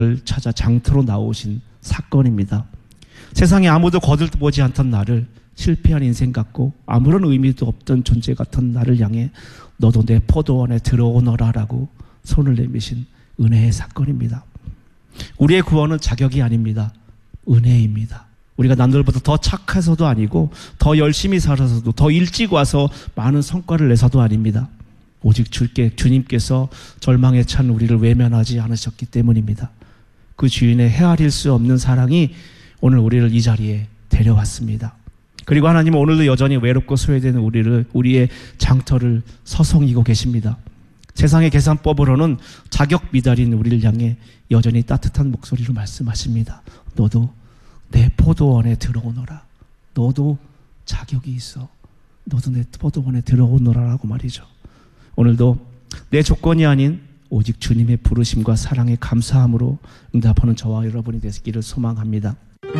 찾아 장터로 나오신 사건입니다. 세상에 아무도 거들떠보지 않던 나를, 실패한 인생 같고 아무런 의미도 없던 존재 같은 나를 향해 너도 내 포도원에 들어오너라라고 손을 내미신 은혜의 사건입니다. 우리의 구원은 자격이 아닙니다. 은혜입니다. 우리가 남들보다 더 착해서도 아니고 더 열심히 살아서도 더 일찍 와서 많은 성과를 내서도 아닙니다. 오직 주님께서 절망에 찬 우리를 외면하지 않으셨기 때문입니다. 그 주인의 헤아릴 수 없는 사랑이 오늘 우리를 이 자리에 데려왔습니다. 그리고 하나님은 오늘도 여전히 외롭고 소외되는 우리의 장터를 서성이고 계십니다. 세상의 계산법으로는 자격 미달인 우리를 향해 여전히 따뜻한 목소리로 말씀하십니다. 너도 내 포도원에 들어오너라. 너도 자격이 있어. 너도 내 포도원에 들어오너라라고 말이죠. 오늘도 내 조건이 아닌 오직 주님의 부르심과 사랑에 감사함으로 응답하는 저와 여러분이 되시기를 소망합니다.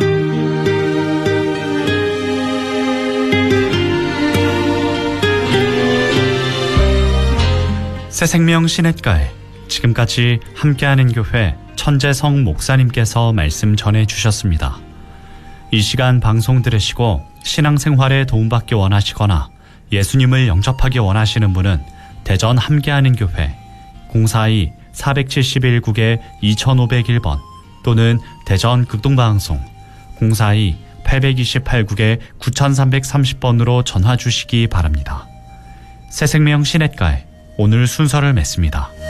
새생명 시냇가에 지금까지 함께하는 교회 천재성 목사님께서 말씀 전해주셨습니다. 이 시간 방송 들으시고 신앙생활에 도움받기 원하시거나 예수님을 영접하기 원하시는 분은 대전 함께하는 교회 042-471국에 2501번 또는 대전 극동방송 042-828국에 9330번으로 전화 주시기 바랍니다. 새생명 시냇가에 오늘 순서를 맺습니다.